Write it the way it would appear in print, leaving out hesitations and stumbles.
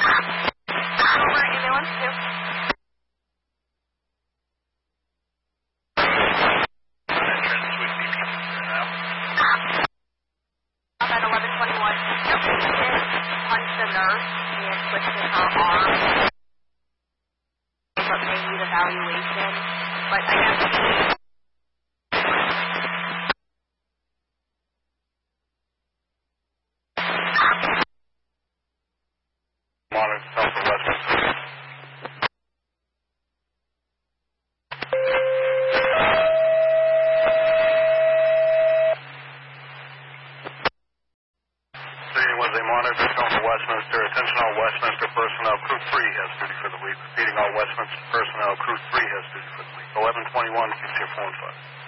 Over ambulance 2. Up at 1121. Your patient punched the nurse and twisted her arm, but may need evaluation. But I guess Monitor South of Westminster. Wednesday Monitor South of Westminster. Attention all Westminster personnel. Crew 3 has duty for the week. Repeating all Westminster personnel. Crew 3 has duty for the week. 1121, keeps your phone 5.